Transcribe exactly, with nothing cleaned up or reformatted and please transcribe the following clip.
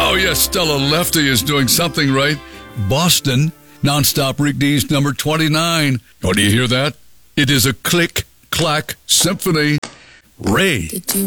Oh, yes, Stella Lefty is doing something right. Boston, Nonstop Rick D's number twenty-nine. Oh, do you hear that? It is a click-clack symphony. Ray. Did you